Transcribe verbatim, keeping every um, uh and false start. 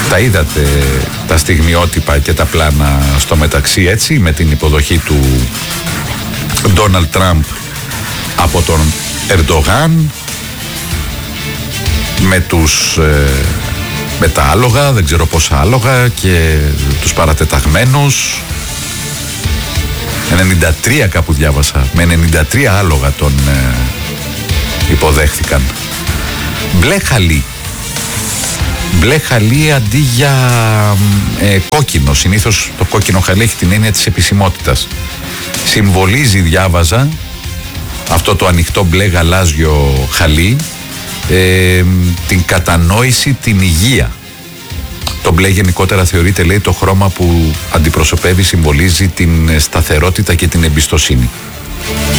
Τα είδατε τα στιγμιότυπα και τα πλάνα στο μεταξύ, έτσι, με την υποδοχή του Ντόναλντ Τραμπ από τον Ερντογάν, με τους ε, με τα άλογα, δεν ξέρω πόσα άλογα, και τους παρατεταγμένους. ενενήντα τρία κάπου διάβασα, με ενενήντα τρία άλογα τον ε, υποδέχθηκαν. Μπλε χαλί. Μπλε χαλί αντί για ε, κόκκινο. Συνήθως το κόκκινο χαλί έχει την έννοια της επισημότητας. Συμβολίζει, διάβαζα, αυτό το ανοιχτό μπλε γαλάζιο χαλί, ε, την κατανόηση, την υγεία. Το μπλε γενικότερα θεωρείται, λέει, το χρώμα που αντιπροσωπεύει, συμβολίζει την σταθερότητα και την εμπιστοσύνη.